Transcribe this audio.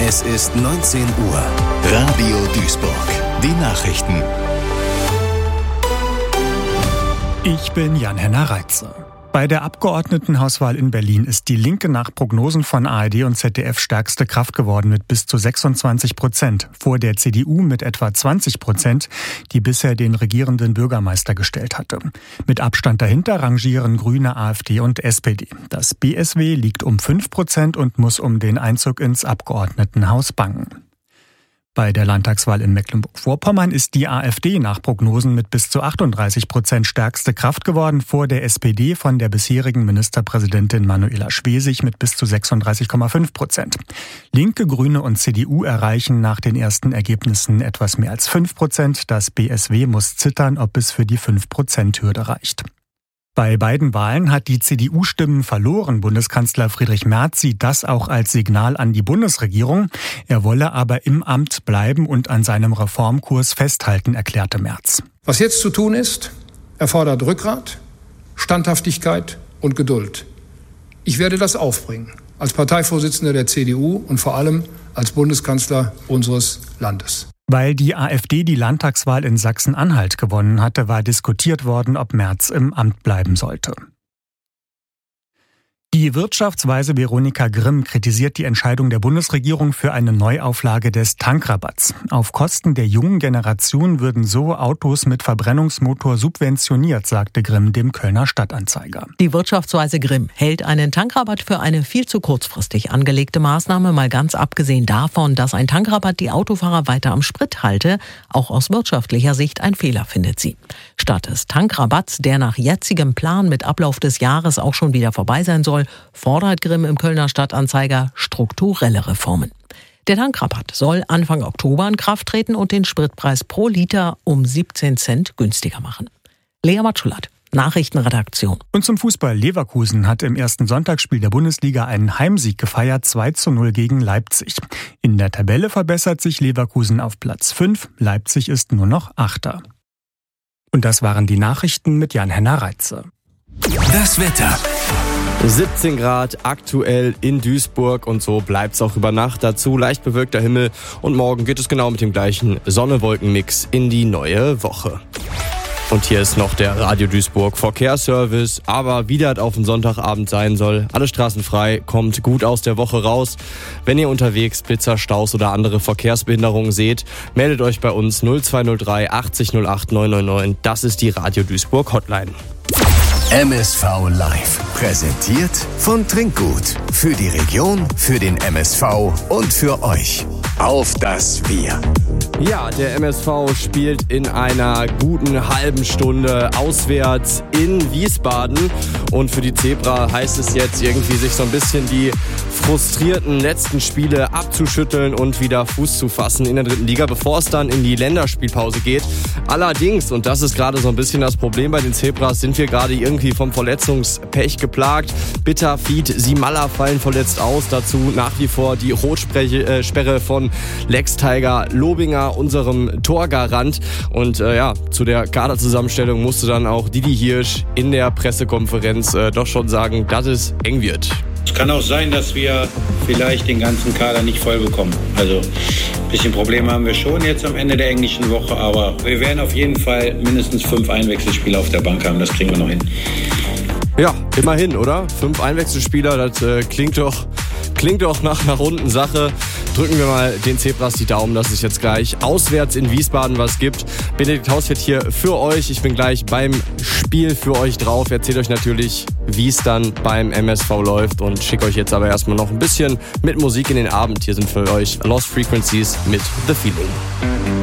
Es ist 19 Uhr. Radio Duisburg. Die Nachrichten. Ich bin Jan-Henner Reitze. Bei der Abgeordnetenhauswahl in Berlin ist die Linke nach Prognosen von ARD und ZDF stärkste Kraft geworden mit bis zu 26%, vor der CDU mit etwa 20%, die bisher den regierenden Bürgermeister gestellt hatte. Mit Abstand dahinter rangieren Grüne, AfD und SPD. Das BSW liegt um 5% und muss um den Einzug ins Abgeordnetenhaus bangen. Bei der Landtagswahl in Mecklenburg-Vorpommern ist die AfD nach Prognosen mit bis zu 38% stärkste Kraft geworden, vor der SPD von der bisherigen Ministerpräsidentin Manuela Schwesig mit bis zu 36,5%. Linke, Grüne und CDU erreichen nach den ersten Ergebnissen etwas mehr als 5%. Das BSW muss zittern, ob es für die 5%-Hürde reicht. Bei beiden Wahlen hat die CDU Stimmen verloren. Bundeskanzler Friedrich Merz sieht das auch als Signal an die Bundesregierung. Er wolle aber im Amt bleiben und an seinem Reformkurs festhalten, erklärte Merz. Was jetzt zu tun ist, erfordert Rückgrat, Standhaftigkeit und Geduld. Ich werde das aufbringen, als Parteivorsitzender der CDU und vor allem als Bundeskanzler unseres Landes. Weil die AfD die Landtagswahl in Sachsen-Anhalt gewonnen hatte, war diskutiert worden, ob Merz im Amt bleiben sollte. Die Wirtschaftsweise Veronika Grimm kritisiert die Entscheidung der Bundesregierung für eine Neuauflage des Tankrabatts. Auf Kosten der jungen Generation würden so Autos mit Verbrennungsmotor subventioniert, sagte Grimm dem Kölner Stadtanzeiger. Die Wirtschaftsweise Grimm hält einen Tankrabatt für eine viel zu kurzfristig angelegte Maßnahme, mal ganz abgesehen davon, dass ein Tankrabatt die Autofahrer weiter am Sprit halte. Auch aus wirtschaftlicher Sicht ein Fehler, findet sie. Statt des Tankrabatts, der nach jetzigem Plan mit Ablauf des Jahres auch schon wieder vorbei sein soll, fordert Grimm im Kölner Stadtanzeiger strukturelle Reformen. Der Tankrabatt soll Anfang Oktober in Kraft treten und den Spritpreis pro Liter um 17 Cent günstiger machen. Lea Matschulat, Nachrichtenredaktion. Und zum Fußball. Leverkusen hat im ersten Sonntagsspiel der Bundesliga einen Heimsieg gefeiert, 2:0 gegen Leipzig. In der Tabelle verbessert sich Leverkusen auf Platz 5, Leipzig ist nur noch Achter. Und das waren die Nachrichten mit Jan-Henner Reitze. Das Wetter. 17 Grad aktuell in Duisburg und so bleibt's auch über Nacht. Dazu leicht bewölkter Himmel und morgen geht es genau mit dem gleichen Sonne-Wolken-Mix in die neue Woche. Und hier ist noch der Radio Duisburg Verkehrsservice, aber wie das auf den Sonntagabend sein soll, alle Straßen frei, kommt gut aus der Woche raus. Wenn ihr unterwegs Blitzer, Staus oder andere Verkehrsbehinderungen seht, meldet euch bei uns 0203 80 08 999. Das ist die Radio Duisburg Hotline. MSV Live. Präsentiert von Trinkgut. Für die Region, für den MSV und für euch. Auf das Wir. Ja, der MSV spielt in einer guten halben Stunde auswärts in Wiesbaden. Und für die Zebra heißt es jetzt irgendwie, sich so ein bisschen die frustrierten letzten Spiele abzuschütteln und wieder Fuß zu fassen in der dritten Liga, bevor es dann in die Länderspielpause geht. Allerdings, und das ist gerade so ein bisschen das Problem bei den Zebras, sind wir gerade irgendwie vom Verletzungspech geplagt. Bitter, Fied, Simalla fallen verletzt aus. Dazu nach wie vor die Rotsperre von Lex Tiger Lobinger, unserem Torgarant. Und zu der Kaderzusammenstellung musste dann auch Didi Hirsch in der Pressekonferenz doch schon sagen, dass es eng wird. Es kann auch sein, dass wir vielleicht den ganzen Kader nicht voll bekommen. Also ein bisschen Probleme haben wir schon jetzt am Ende der englischen Woche, aber wir werden auf jeden Fall mindestens 5 Einwechselspieler auf der Bank haben. Das kriegen wir noch hin. Ja, immerhin, oder? 5 Einwechselspieler, das klingt doch nach runden Sache. Drücken wir mal den Zebras die Daumen, dass es jetzt gleich auswärts in Wiesbaden was gibt. Benedikt Hausfeld hier für euch. Ich bin gleich beim Spiel für euch drauf. Erzählt euch natürlich, wie es dann beim MSV läuft und schicke euch jetzt aber erstmal noch ein bisschen mit Musik in den Abend. Hier sind für euch Lost Frequencies mit The Feeling.